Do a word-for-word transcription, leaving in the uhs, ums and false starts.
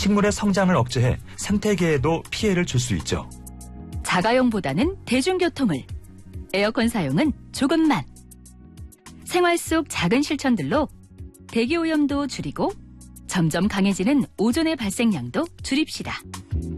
식물의 성장을 억제해 생태계에도 피해를 줄 수 있죠. 자가용보다는 대중교통을, 에어컨 사용은 조금만. 생활 속 작은 실천들로 대기오염도 줄이고 점점 강해지는 오존의 발생량도 줄입시다.